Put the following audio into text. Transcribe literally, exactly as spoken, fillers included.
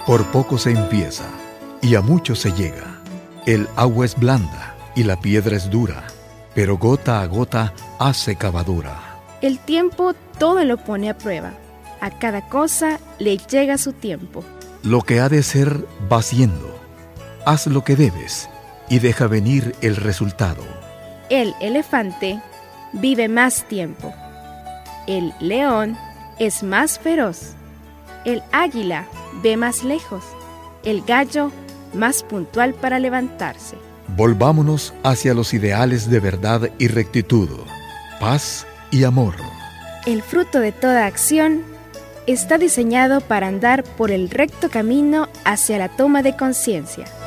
Por poco se empieza, y a mucho se llega. El agua es blanda, y la piedra es dura, pero gota a gota hace cavadura. El tiempo todo lo pone a prueba. A cada cosa le llega su tiempo. Lo que ha de ser va siendo. Haz lo que debes, y deja venir el resultado. El elefante vive más tiempo. El león es más feroz. El águila ve más lejos. El gallo más puntual para levantarse. Volvámonos hacia los ideales de verdad y rectitud, paz y amor. El fruto de toda acción está diseñado para andar por el recto camino hacia la toma de conciencia.